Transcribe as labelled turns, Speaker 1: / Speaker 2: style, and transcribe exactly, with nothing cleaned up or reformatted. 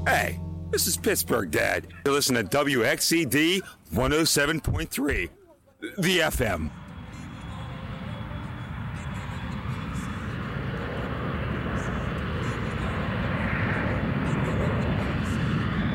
Speaker 1: Hey, this is Pittsburgh Dad. You're listening to W X C D one oh seven point three, the F M.